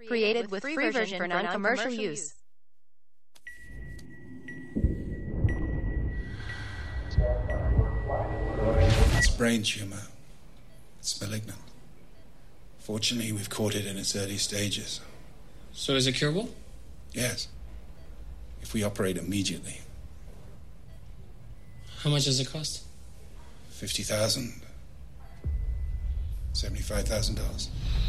created with free version for non-commercial use. It's a brain tumor. It's malignant. Fortunately, we've caught it in its early stages. So is it curable? Yes. If we operate immediately. How much does it cost? $50,000. $75,000.